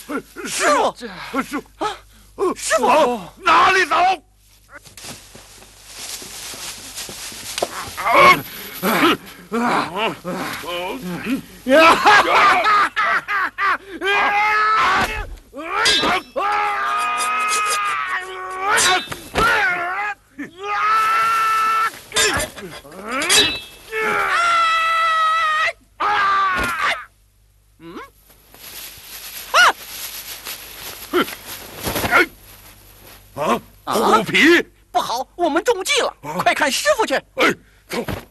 师傅， 师傅啊，师傅， 往哪里走？虎皮！ 不好，我们中计了！快看师傅去！ 哎，走。